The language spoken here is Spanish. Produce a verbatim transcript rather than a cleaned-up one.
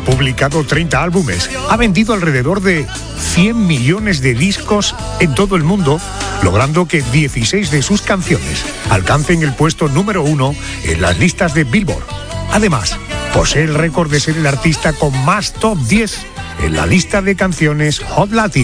Ha publicado treinta álbumes, ha vendido alrededor de cien millones de discos en todo el mundo, logrando que dieciséis de sus canciones alcancen el puesto número uno en las listas de Billboard. Además, posee el récord de ser el artista con más top diez en la lista de canciones Hot Latin.